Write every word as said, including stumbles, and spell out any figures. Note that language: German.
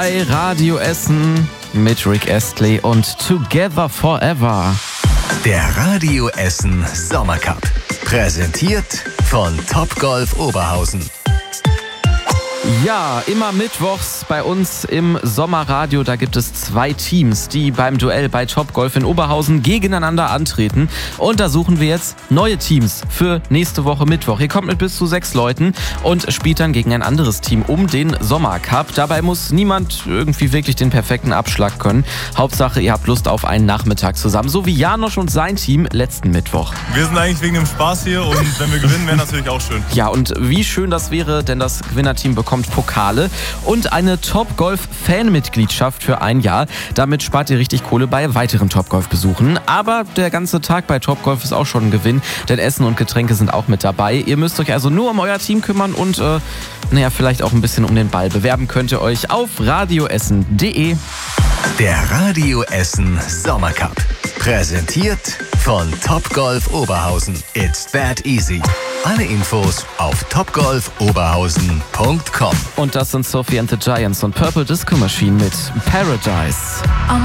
Bei Radio Essen mit Rick Astley und Together Forever. Der Radio Essen Sommercup. Präsentiert von Topgolf Oberhausen. Ja, immer mittwochs bei uns im Sommerradio, da gibt es zwei Teams, die beim Duell bei Topgolf in Oberhausen gegeneinander antreten. Und da suchen wir jetzt neue Teams für nächste Woche Mittwoch. Ihr kommt mit bis zu sechs Leuten und spielt dann gegen ein anderes Team um den Sommercup. Dabei muss niemand irgendwie wirklich den perfekten Abschlag können. Hauptsache, ihr habt Lust auf einen Nachmittag zusammen, so wie Janosch und sein Team letzten Mittwoch. Wir sind eigentlich wegen dem Spaß hier und wenn wir gewinnen, wäre natürlich auch schön. Ja, und wie schön das wäre, denn das Gewinnerteam bekommt Pokale und eine Topgolf-Fanmitgliedschaft für ein Jahr. Damit spart ihr richtig Kohle bei weiteren Topgolf-Besuchen. Aber der ganze Tag bei Topgolf ist auch schon ein Gewinn, denn Essen und Getränke sind auch mit dabei. Ihr müsst euch also nur um euer Team kümmern und äh, naja, vielleicht auch ein bisschen um den Ball. Bewerben könnt ihr euch auf radioessen punkt de. Der Radio Essen Sommercup. Präsentiert von Topgolf Oberhausen. It's that easy. Alle Infos auf topgolf oberhausen punkt com. Und das sind Sophie and the Giants und Purple Disco Machine mit Paradise.